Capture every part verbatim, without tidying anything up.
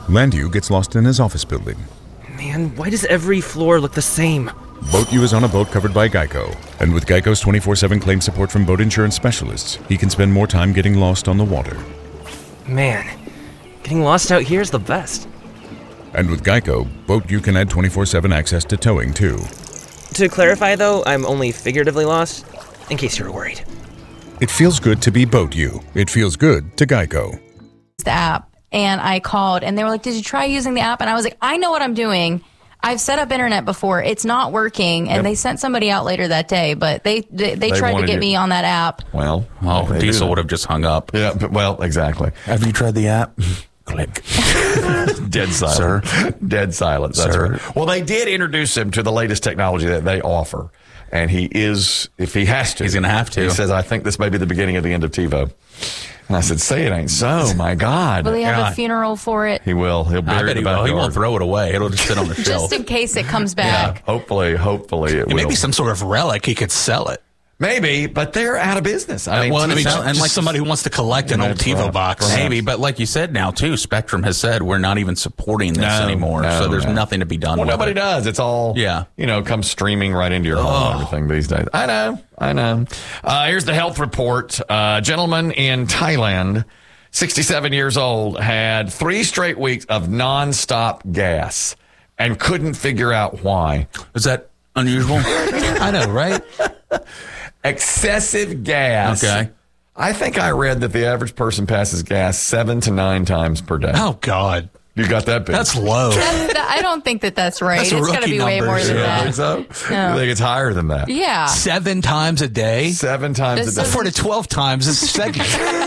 Landu gets lost in his office building. Man, why does every floor look the same? Boat U is on a boat covered by Geico, and with Geico's twenty-four seven claim support from boat insurance specialists, he can spend more time getting lost on the water. Man, getting lost out here is the best. And with Geico, Boat U can add twenty-four seven access to towing, too. To clarify, though, I'm only figuratively lost, in case you were worried. It feels good to be Boat U. It feels good to Geico. The app, and I called, and they were like, did you try using the app? And I was like, I know what I'm doing. I've set up internet before. It's not working. And yep. They sent somebody out later that day, but they they, they, they tried to get you. me on that app. Well, oh, Diesel would have just hung up. Yeah, but, well, exactly. Have you tried the app? Click. Dead silence. Sir? Dead silence. That's Sir? right. Well, they did introduce him to the latest technology that they offer. And he is, if he has to. He's going to have to. He says, I think this may be the beginning of the end of TiVo. And I said, say it ain't so, my God. Will he have God. a funeral for it? He will. He'll bury it in the backyard. He won't throw it away. It'll just sit on the shelf. Just in case it comes back. Yeah, hopefully, hopefully it, it will. Maybe some sort of relic. He could sell it. Maybe, but they're out of business. I mean, well, T V, and, and like somebody who wants to collect an old TiVo right, box. perhaps. Maybe, but like you said now, too, Spectrum has said we're not even supporting this no, anymore. No, so there's no. nothing to be done well, with nobody it. does. It's all, yeah. you know, comes streaming right into your home oh. and everything these days. I know. I know. Uh, here's the health report. Uh, a gentleman in Thailand, sixty-seven years old, had three straight weeks of nonstop gas and couldn't figure out why. Is that unusual? I know, right? Excessive gas. Okay. I think I read that the average person passes gas seven to nine times per day. Oh, God. You got that big? That's low. That, that, I don't think that that's right. That's it's got to be way more than you that. Think so? No. You think it's higher than that? Yeah. Seven times a day? Seven times This a day. For the twelve times a second.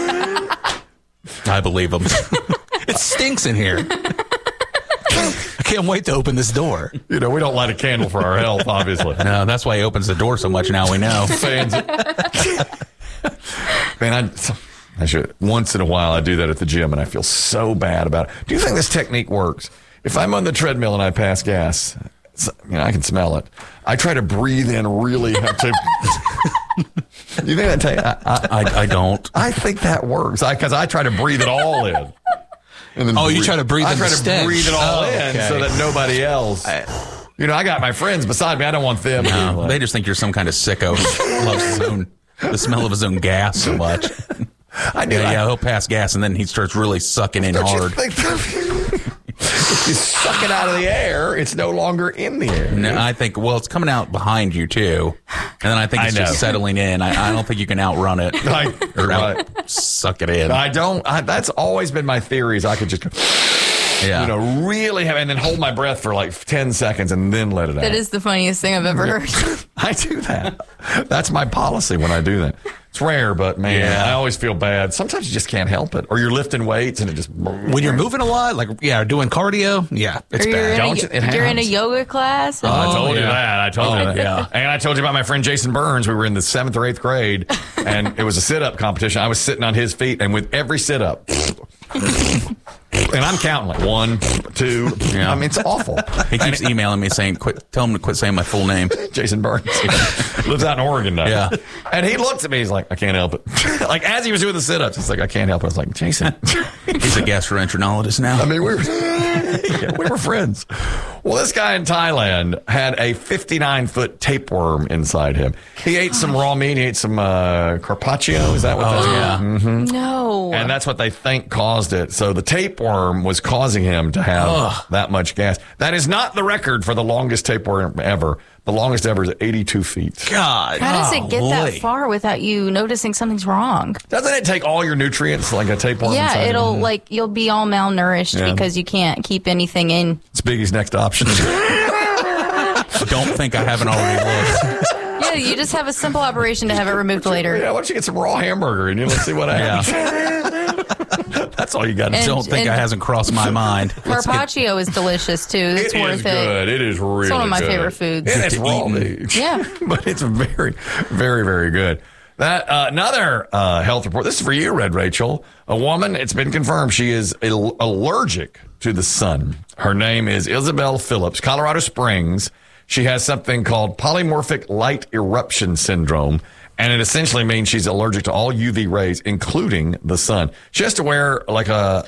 I believe him. It stinks in here. I can't wait to open this door. You know, we don't light a candle for our health, obviously. No, that's why he opens the door so much now we know. Fans. Man, I, I should, once in a while I do that at the gym and I feel so bad about it. Do you think this technique works? If I'm on the treadmill and I pass gas, you know, I can smell it. I try to breathe in really to. You think that take? I, I, I, I don't. I think that works. Because I, I try to breathe it all in. And then oh, you breathe. try to breathe I in try the to stench. breathe it all oh, in okay. so that nobody else. I, you know, I got my friends beside me. I don't want them. No, to like, they just think you're some kind of sicko who loves his own, the smell of his own gas so much. I do. Yeah, I, yeah, he'll pass gas and then he starts really sucking in don't hard. You think if you suck it out of the air, it's no longer in the air. No, I think, well, it's coming out behind you, too. And then I think it's I just settling in. I, I don't think you can outrun it I, or right. out, suck it in. I don't. I, that's always been my theory is I could just, yeah. you know, really have, and then hold my breath for like ten seconds and then let it out. That is the funniest thing I've ever heard. I do that. That's my policy when I do that. It's rare, but man, Yeah. I always feel bad. Sometimes you just can't help it. Or you're lifting weights and it just. When you're moving a lot, like, yeah, doing cardio, yeah, it's Or you're bad. in, Don't a, you? It you're in a happens. yoga class. Oh, I Oh, told you yeah. that. I told Oh, you that. yeah. And I told you about my friend Jason Burns. We were in the seventh or eighth grade, and it was a sit-up competition. I was sitting on his feet, and with every sit-up, and I'm counting like one, two. Yeah. I mean, it's awful. He keeps emailing me saying, "Quit, tell him to quit saying my full name." Jason Burns lives out in Oregon now. Yeah. And he looks at me. He's like, I can't help it. Like, as he was doing the sit-ups, he's like, I can't help it. I was like, Jason. He's a gastroenterologist now. I mean, we were, yeah, we were friends. Well, this guy in Thailand had a fifty-nine foot tapeworm inside him. He ate some raw meat. He ate some uh, carpaccio. Is that what that's Oh, yeah. Mm-hmm. No. And that's what they think caused it. So the tapeworm was causing him to have Ugh. that much gas. That is not the record for the longest tapeworm ever. The longest ever is eighty-two feet. God. How does it get golly. that far without you noticing something's wrong? Doesn't it take all your nutrients like a tapeworm? Yeah, inside it'll of it? like you'll be all malnourished Yeah. because you can't keep anything in. It's Biggie's next option. Don't think I haven't already looked. Yeah, you just have a simple operation to have it removed later. Yeah, why don't you get some raw hamburger and you let's see what happens. That's all you got to And- do. Don't think and- I hasn't crossed my mind. Let's get- Carpaccio is delicious too. It's It worth is it. good. It is really It's one of my good. favorite foods. And it's To raw eat. meat. Yeah. But it's very, very, very good. That uh, another uh, health report. This is for you, Red Rachel. A woman, it's been confirmed, she is al- allergic to the sun. Her name is Isabel Phillips, Colorado Springs. She has something called polymorphic light eruption syndrome, and it essentially means she's allergic to all U V rays, including the sun. She has to wear like a